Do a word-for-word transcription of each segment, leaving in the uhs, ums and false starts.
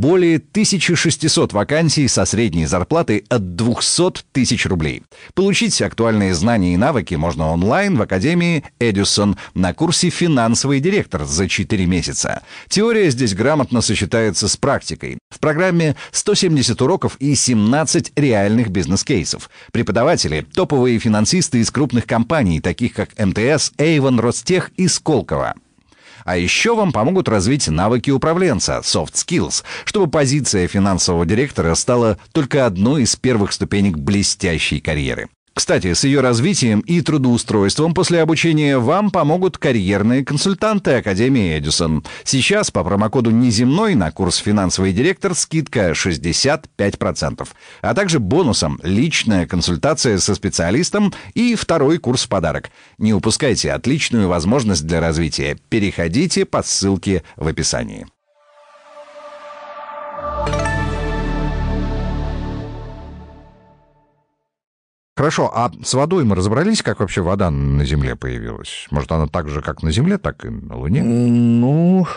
более тысяча шестьсот вакансий со средней зарплатой от двухсот тысяч рублей. Получить актуальные знания и навыки можно онлайн в Академии Эдисон на курсе «Финансовый директор» за четыре месяца. Теория здесь грамотно сочетается с практикой. В программе сто семьдесят уроков и семнадцать реальных бизнес-кейсов. Преподаватели – топовые финансисты из крупных компаний, таких как эм тэ эс, Avon, Ростех и Сколково. А еще вам помогут развить навыки управленца, soft skills, чтобы позиция финансового директора стала только одной из первых ступенек блестящей карьеры. Кстати, с ее развитием и трудоустройством после обучения вам помогут карьерные консультанты Академии Эдисон. Сейчас по промокоду «Неземной» на курс «Финансовый директор» скидка шестьдесят пять процентов. А также бонусом личная консультация со специалистом и второй курс в подарок. Не упускайте отличную возможность для развития. Переходите по ссылке в описании. Хорошо, а с водой мы разобрались, как вообще вода на Земле появилась? Может, она так же, как на Земле, так и на Луне? Ну,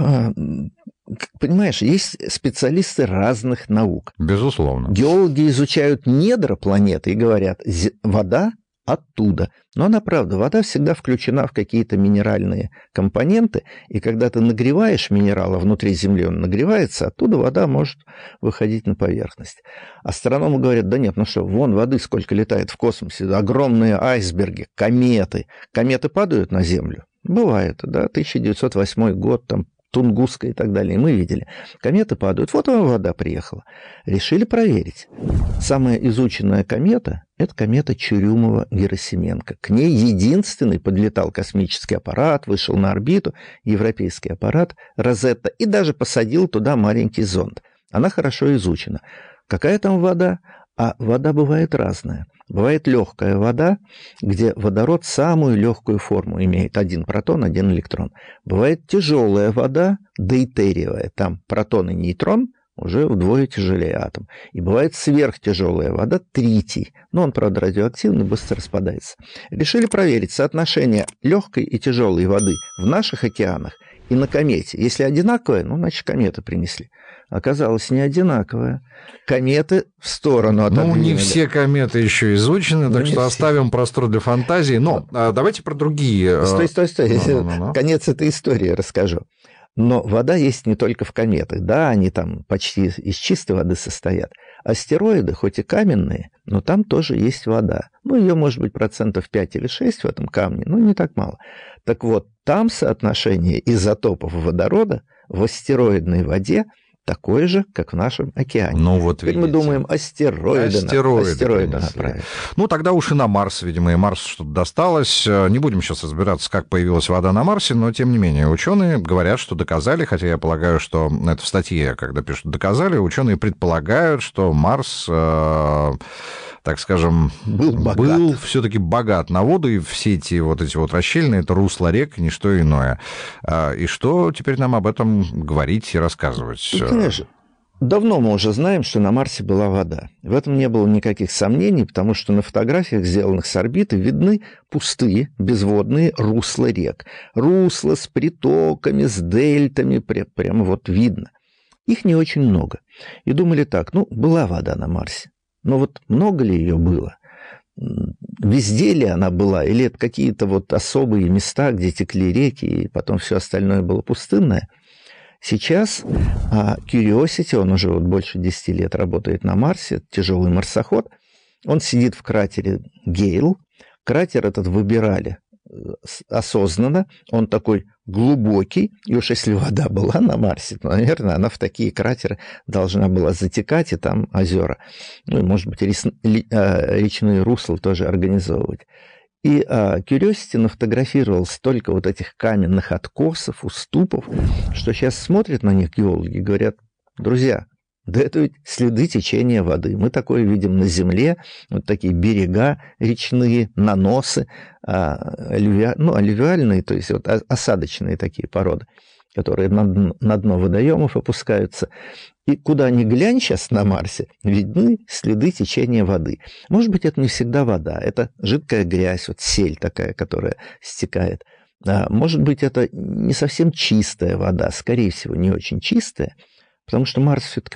понимаешь, есть специалисты разных наук. Безусловно. Геологи изучают недра планеты и говорят, вода оттуда. Но она правда, вода всегда включена в какие-то минеральные компоненты, и когда ты нагреваешь минерал, а внутри Земли он нагревается, оттуда вода может выходить на поверхность. Астрономы говорят, да нет, ну что, вон воды сколько летает в космосе, огромные айсберги, кометы. Кометы падают на Землю? Бывает, да, тысяча девятьсот восьмой год, там, Тунгусская и так далее, мы видели. Кометы падают, вот вам вода приехала. Решили проверить. Самая изученная комета – это комета Чурюмова-Герасименко. К ней единственный подлетал космический аппарат, вышел на орбиту, европейский аппарат «Розетта», и даже посадил туда маленький зонд. Она хорошо изучена. Какая там вода? А вода бывает разная. Бывает легкая вода, где водород самую легкую форму имеет. Один протон, один электрон. Бывает тяжелая вода, дейтериевая. Там протон и нейтрон уже вдвое тяжелее атом. И бывает сверхтяжелая вода, тритий. Но он, правда, радиоактивный, быстро распадается. Решили проверить соотношение легкой и тяжелой воды в наших океанах и на комете. Если одинаковое, ну, значит, кометы принесли. Оказалось, не одинаковое. Кометы в сторону отодвинули. Ну, не все кометы еще изучены, так ну, что оставим простор для фантазии. Но а, давайте про другие... Стой, стой, стой. No, no, no, no. Конец этой истории расскажу. Но вода есть не только в кометах. Да, они там почти из чистой воды состоят. Астероиды, хоть и каменные, но там тоже есть вода. Ну, ее может быть процентов пять или шесть в этом камне, но не так мало. Так вот, там соотношение изотопов водорода в астероидной воде такое же, как в нашем океане. Ну, вот Теперь видите. мы думаем, астероиды. Астероиды, астероиды принесли. направить. Ну, тогда уж и на Марс, видимо, и Марс что-то досталось. Не будем сейчас разбираться, как появилась вода на Марсе, но, тем не менее, ученые говорят, что доказали, хотя я полагаю, что это в статье, когда пишут «доказали», ученые предполагают, что Марс... Э, так скажем, был, был все-таки богат на воду, и все эти вот эти вот расщельны, это русло рек, не что иное. И что теперь нам об этом говорить и рассказывать? Ну, конечно, давно мы уже знаем, что на Марсе была вода. В этом не было никаких сомнений, потому что на фотографиях, сделанных с орбиты, видны пустые, безводные русла рек. Русла с притоками, с дельтами, прямо вот видно. Их не очень много. И думали так, ну, была вода на Марсе. Но вот много ли ее было? Везде ли она была? Или это какие-то вот особые места, где текли реки, и потом все остальное было пустынное? Сейчас а, Curiosity, он уже вот больше десяти лет работает на Марсе, тяжелый марсоход, он сидит в кратере Гейл. Кратер этот выбирали осознанно, он такой глубокий, и уж если вода была на Марсе, то, наверное, она в такие кратеры должна была затекать, и там озера, ну и, может быть, рес... речные русла тоже организовывать. И а, Curiosity нафотографировал столько вот этих каменных откосов, уступов, что сейчас смотрят на них геологи и говорят, друзья, да это ведь следы течения воды. Мы такое видим на Земле, вот такие берега речные, наносы, а, алювиа... ну, алювиальные, то есть вот осадочные такие породы, которые на дно, на дно водоемов опускаются. И куда ни глянь сейчас на Марсе, видны следы течения воды. Может быть, это не всегда вода, это жидкая грязь, вот сель такая, которая стекает. А, может быть, это не совсем чистая вода, скорее всего, не очень чистая, потому что Марс все-таки